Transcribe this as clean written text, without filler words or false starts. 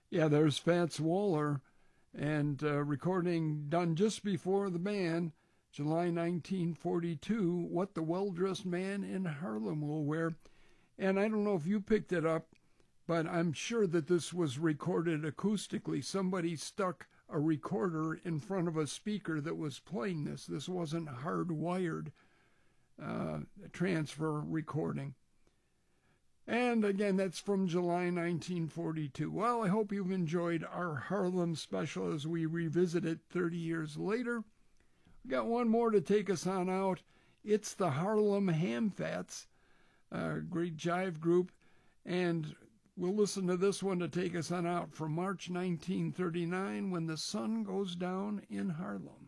Yeah, there's Fats Waller, and recording done just before the band, July 1942, What the Well-Dressed Man in Harlem Will Wear. And I don't know if you picked it up, but I'm sure that this was recorded acoustically. Somebody stuck a recorder in front of a speaker that was playing this. This wasn't hardwired transfer recording. And again, that's from July 1942. Well, I hope you've enjoyed our Harlem special as we revisit it 30 years later. We got one more to take us on out. It's the Harlem Hamfats, a great jive group, and we'll listen to this one to take us on out from March 1939, When the Sun Goes Down in Harlem.